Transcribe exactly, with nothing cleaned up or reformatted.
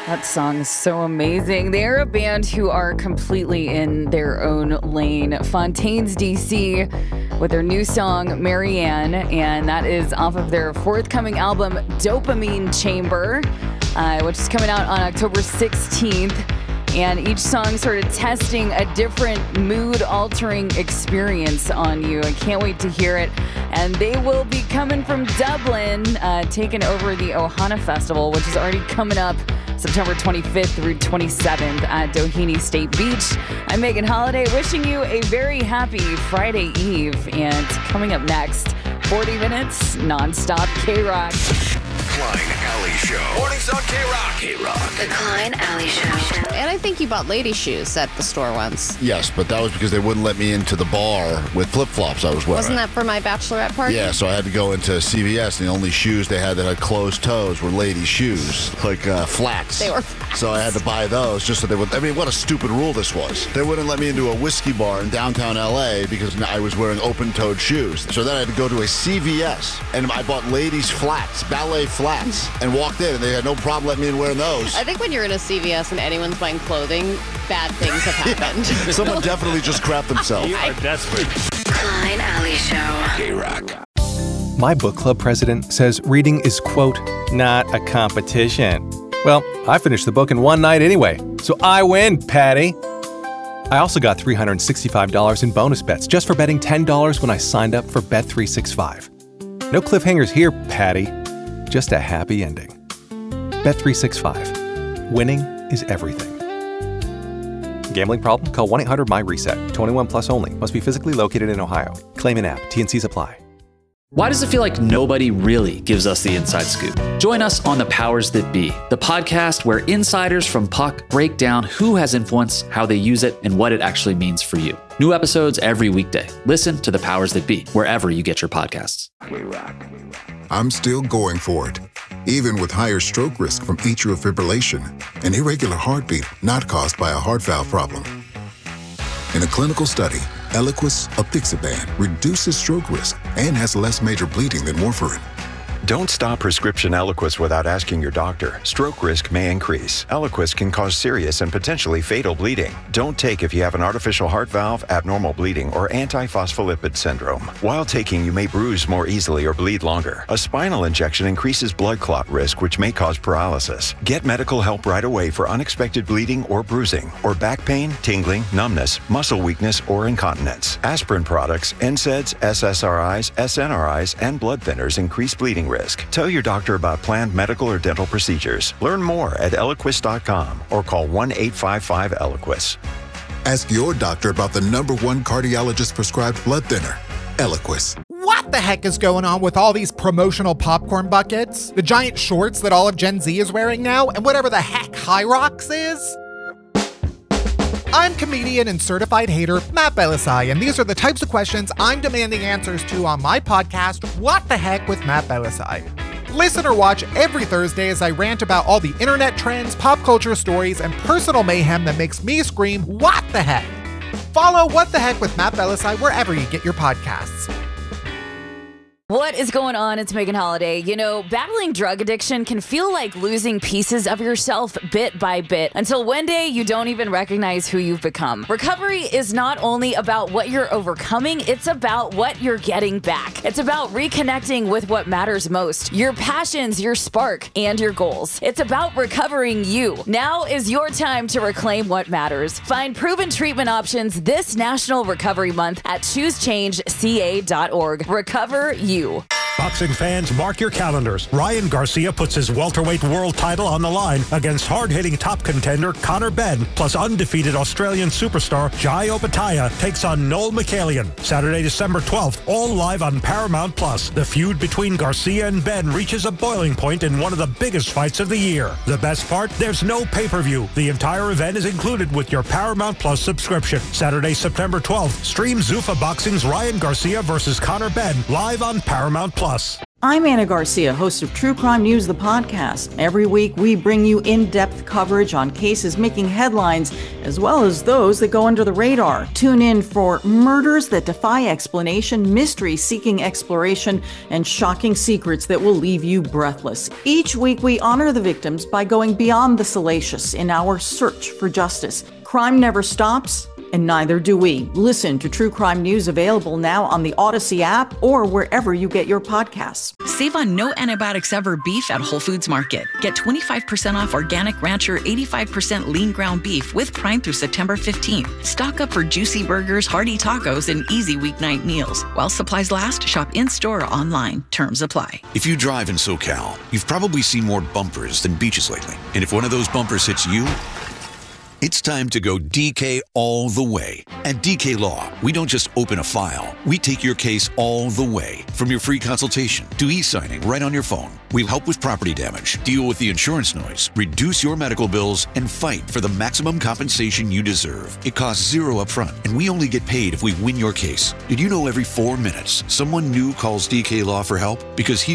That song is so amazing. They're a band who are completely in their own lane. Fontaines D C with their new song, Marianne, and that is off of their forthcoming album, Dopamine Chamber, uh, which is coming out on October sixteenth. And each song sort of testing a different mood-altering experience on you. I can't wait to hear it. And they will be coming from Dublin, uh, taking over the Ohana Festival, which is already coming up September twenty-fifth through twenty-seventh at Doheny State Beach. I'm Megan Holiday, wishing you a very happy Friday Eve. And coming up next, forty minutes nonstop K-Rock. Klein Alley Show. Mornings on K-Rock. K-Rock. The Klein Alley Show. And I think you bought lady shoes at the store once. Yes, but that was because they wouldn't let me into the bar with flip-flops I was wearing. Wasn't that for my bachelorette party? Yeah, so I had to go into C V S, and the only shoes they had that had closed toes were ladies' shoes, like uh, flats. They were flats. So I had to buy those just so they would. I mean, what a stupid rule this was. They wouldn't let me into a whiskey bar in downtown L A because I was wearing open-toed shoes. So then I had to go to a C V S, and I bought ladies' flats, ballet flats, and walked in, and they had no problem letting me in wearing those. I think when you're in a C V S and anyone's buying clothing, bad things have happened. Yeah. Someone definitely just crapped themselves. You are desperate. Klein Alley Show. K-Rock. My book club president says reading is, quote, not a competition. Well, I finished the book in one night anyway, so I win, Patty. I also got three hundred sixty-five dollars in bonus bets just for betting ten dollars when I signed up for Bet three sixty-five. No cliffhangers here, Patty. Just a happy ending. Bet three sixty-five. Winning is everything. Gambling problem? Call one eight hundred my reset. twenty-one plus only. Must be physically located in Ohio. Claim in app. T N Cs apply. Why does it feel like nobody really gives us the inside scoop? Join us on The Powers That Be, the podcast where insiders from Puck break down who has influence, how they use it, and what it actually means for you. New episodes every weekday. Listen to The Powers That Be, wherever you get your podcasts. I'm still going for it, even with higher stroke risk from atrial fibrillation, an irregular heartbeat not caused by a heart valve problem. In a clinical study, Eliquis apixaban reduces stroke risk and has less major bleeding than warfarin. Don't stop prescription Eliquis without asking your doctor. Stroke risk may increase. Eliquis can cause serious and potentially fatal bleeding. Don't take if you have an artificial heart valve, abnormal bleeding, or antiphospholipid syndrome. While taking, you may bruise more easily or bleed longer. A spinal injection increases blood clot risk, which may cause paralysis. Get medical help right away for unexpected bleeding or bruising, or back pain, tingling, numbness, muscle weakness, or incontinence. Aspirin products, N SAIDs, S S R Is, S N R Is, and blood thinners increase bleeding risk. Tell your doctor about planned medical or dental procedures. Learn more at Eliquis dot com or call one eight five five Eliquis. Ask your doctor about the number one cardiologist prescribed blood thinner, Eliquis. What the heck is going on with all these promotional popcorn buckets? The giant shorts that all of Gen Z is wearing now, and whatever the heck High Rocks is? I'm comedian and certified hater Matt Belisai, and these are the types of questions I'm demanding answers to on my podcast, What the Heck with Matt Belisai. Listen or watch every Thursday as I rant about all the internet trends, pop culture stories, and personal mayhem that makes me scream, what the heck? Follow What the Heck with Matt Belisai wherever you get your podcasts. What is going on? It's Megan Holiday. You know, battling drug addiction can feel like losing pieces of yourself bit by bit until one day you don't even recognize who you've become. Recovery is not only about what you're overcoming, it's about what you're getting back. It's about reconnecting with what matters most, your passions, your spark, and your goals. It's about recovering you. Now is your time to reclaim what matters. Find proven treatment options this National Recovery Month at choose change C A dot org. Recover you. Boxing fans, mark your calendars. Ryan Garcia puts his welterweight world title on the line against hard-hitting top contender Conor Benn, plus undefeated Australian superstar Jai Opetaia takes on Noel McCallion. Saturday, December twelfth, all live on Paramount Plus. The feud between Garcia and Benn reaches a boiling point in one of the biggest fights of the year. The best part? There's no pay-per-view. The entire event is included with your Paramount Plus subscription. Saturday, September twelfth, stream Zuffa Boxing's Ryan Garcia versus Conor Benn live on Paramount Plus. I'm Anna Garcia, host of True Crime News, the podcast. Every week, we bring you in-depth coverage on cases making headlines, as well as those that go under the radar. Tune in for murders that defy explanation, mystery seeking exploration, and shocking secrets that will leave you breathless. Each week, we honor the victims by going beyond the salacious in our search for justice. Crime never stops, and neither do we. Listen to True Crime News, available now on the Odyssey app or wherever you get your podcasts. Save on no antibiotics ever beef at Whole Foods Market. Get twenty-five percent off organic rancher eighty-five percent lean ground beef with Prime through September fifteenth. Stock up for juicy burgers, hearty tacos, and easy weeknight meals. While supplies last, shop in-store or online. Terms apply. If you drive in SoCal, you've probably seen more bumpers than beaches lately. And if one of those bumpers hits you, it's time to go D K all the way. At D K Law, we don't just open a file. We take your case all the way. From your free consultation to e-signing right on your phone. We'll help with property damage, deal with the insurance noise, reduce your medical bills, and fight for the maximum compensation you deserve. It costs zero upfront, and we only get paid if we win your case. Did you know every four minutes, someone new calls D K Law for help? Because he